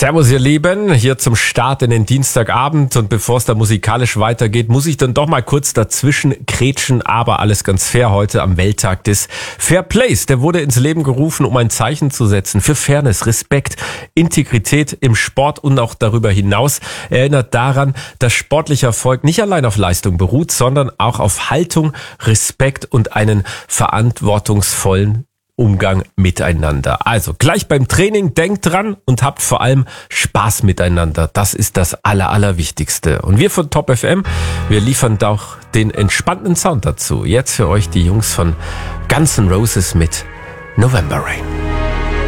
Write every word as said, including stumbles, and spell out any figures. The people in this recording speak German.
Servus ihr Lieben, hier zum Start in den Dienstagabend, und bevor es da musikalisch weitergeht, muss ich dann doch mal kurz dazwischen kretschen, aber alles ganz fair heute am Welttag des Fair Plays. Der wurde ins Leben gerufen, um ein Zeichen zu setzen für Fairness, Respekt, Integrität im Sport und auch darüber hinaus. Er erinnert daran, dass sportlicher Erfolg nicht allein auf Leistung beruht, sondern auch auf Haltung, Respekt und einen verantwortungsvollen Umgang miteinander. Also gleich beim Training denkt dran und habt vor allem Spaß miteinander. Das ist das Aller, Allerwichtigste. Und wir von Top F M, wir liefern auch den entspannten Sound dazu. Jetzt für euch die Jungs von Guns N' Roses mit November Rain.